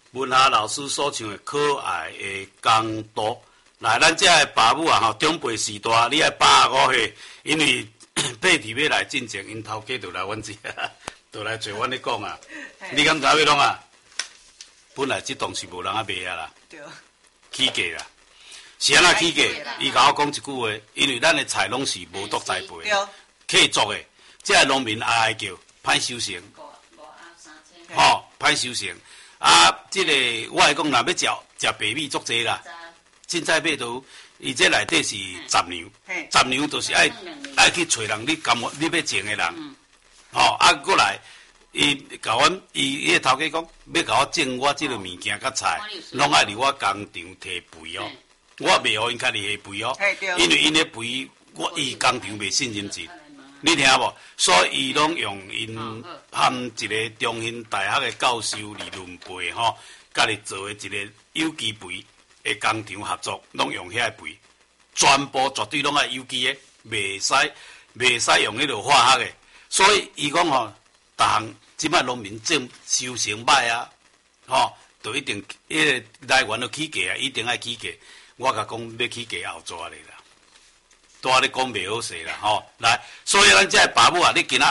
文夏老师所唱的《可爱的公主》。来，咱遮的爸母啊，吼，长辈时代，你爱85岁，因为配题要来进前，因头家就来阮遮，就来找阮咧讲啊。你敢知要弄啊？本来这栋是无人啊卖啊啦， 对， 起价啦。是安那起价？伊甲我讲一句话，因为咱的菜拢是无毒栽培，客作的，这个农民哀叫歹收成，吼，歹收成。啊，这个我会讲，若要食白米足济啦。凊彩买都，伊这内底是杂粮，杂粮就是爱去找人，你要种的人，吼，啊，过来，伊甲阮，伊个头家讲，要甲我种我这个物件甲菜，拢爱伫我工厂摕肥哦，我袂互因家己下肥哦，因为因的肥，伊工厂袂信任值，你听无？所以伊拢用因和一个中兴大学的教授李论培吼，家己做的一个有机肥。的工厂合作，拢用遐肥，全部绝对拢爱有机的，袂使用迄落化学的。所以伊讲吼，逐项即摆农民种收成歹啊，吼，就一定迄个来源就起价啊，一定爱起价。我甲讲要起价后抓咧啦，拄仔咧讲袂好势啦，吼，来，所以咱遮爸母啊，你今仔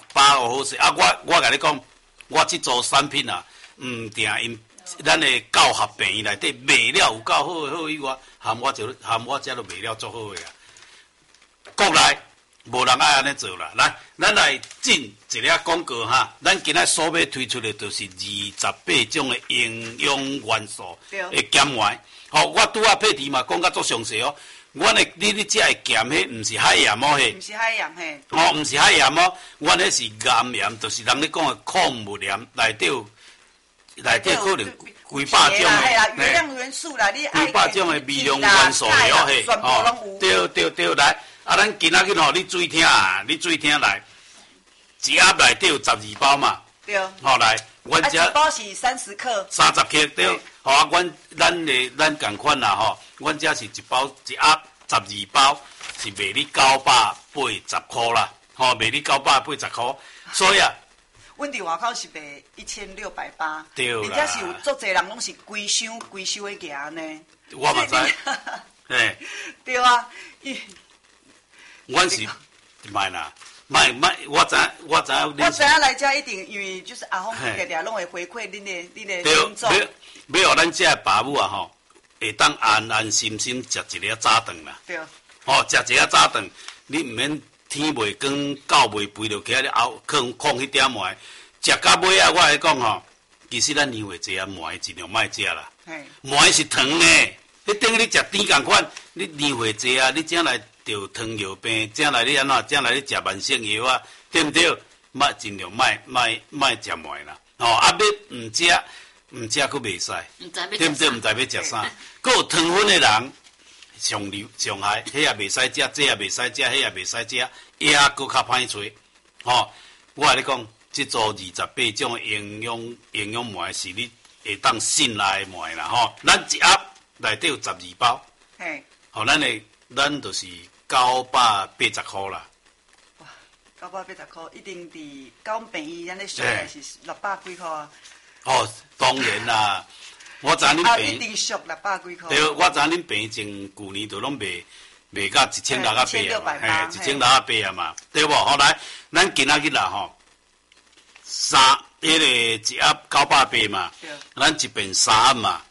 85好势啊，我甲你讲，我即组产品啊，定因。咱的教学病院内底卖了有够好以外，含我遮都卖了足好个啊！国内无人爱安尼做啦。来，咱来进一个广告哈。咱今仔所要推出的就是28种的营养元素的减丸。好，我拄仔配题嘛，讲甲足详细哦。阮的你遮的咸迄，毋是海盐哦嘿。毋是海盐嘿。哦，毋是海盐哦，阮迄是岩盐，就是人咧讲的矿物盐内底有。内底可能几百种的， 微量元素啦，你几百种的微量元素了嘿，哦，对，来，啊，咱今仔日吼，你注意听啊，来，一盒内底有12包嘛， 对， 好来，阮遮一包是30克 ，30克对，好啊，咱共款啦吼，阮遮是一盒12包，是卖你980块啦，吼，卖你980块，所以啊。 阮伫外口是卖1680， 对啦， 而且是有足侪人拢是规箱的夹呢。 我嘛知，嘿， 对啊， 阮是卖啦，卖，我知影。我知影来遮一定，因为就是阿峰常常拢会回馈恁的听众。 对，要互咱遮爸母啊吼，会当安安心心食一个早顿啦。 对， 吼，食一个早顿，你毋免。天未光，狗未肥，就起来后空迄点糜，食到尾啊！我来讲吼，其实咱年岁济啊，糜尽量莫食啦。糜是糖呢，迄等于你食甜共款。你年岁济啊，你将来着糖尿病，将来你安怎？将来你食慢性药啊，对不对？尽量莫食糜啦。哦，啊，要毋食佫袂使，对不对？毋知要食啥？佫有糖分的人。上害，迄也袂使食，这也袂使食，迄也袂使食，也佫较歹找。吼，我甲你讲，即组28种的营养糜是你会当信赖的糜啦。吼，咱一盒内底有12包，嘿，吼，咱就是980块啦。 哇，980块，一定伫到便宜，咱咧俗的是600几块啊。 哦，当然啦。我知恁病， 一定俗600几块。 对，我知恁病前旧年就拢卖到1680啊，嘿，1680啊嘛，对无？好来，咱今仔日啦吼，迄个一盒980嘛，咱一边3盒嘛，